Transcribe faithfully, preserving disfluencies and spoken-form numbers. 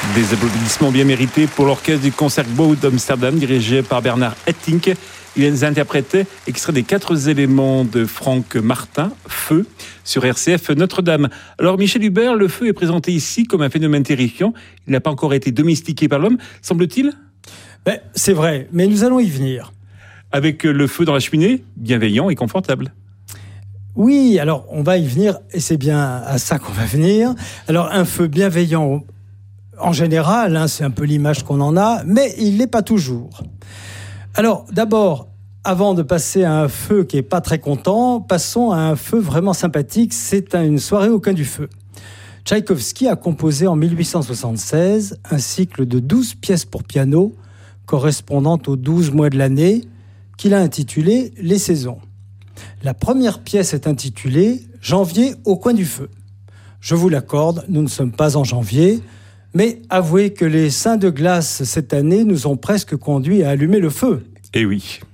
Des applaudissements bien mérités pour l'orchestre du Concertgebouw d'Amsterdam, dirigé par Bernard Haitink. Ils interprétaient extrait des quatre éléments de Franck Martin, Feu, sur R C F Notre-Dame. Alors Michel Hubert, le feu est présenté ici comme un phénomène terrifiant. Il n'a pas encore été domestiqué par l'homme, semble-t-il ? Ben, c'est vrai, mais nous allons y venir. Avec le feu dans la cheminée, bienveillant et confortable. Oui, alors on va y venir, et c'est bien à ça qu'on va venir. Alors un feu bienveillant, en général, hein, c'est un peu l'image qu'on en a, mais il l'est pas toujours. Alors d'abord, avant de passer à un feu qui est pas très content, passons à un feu vraiment sympathique, c'est une soirée au coin du feu. Tchaïkovski a composé en mille huit cent soixante-seize un cycle de douze pièces pour piano, correspondant aux douze mois de l'année, qu'il a intitulé « Les saisons ». La première pièce est intitulée « Janvier au coin du feu ». Je vous l'accorde, nous ne sommes pas en janvier, mais avouez que les seins de glace cette année nous ont presque conduits à allumer le feu. Eh oui.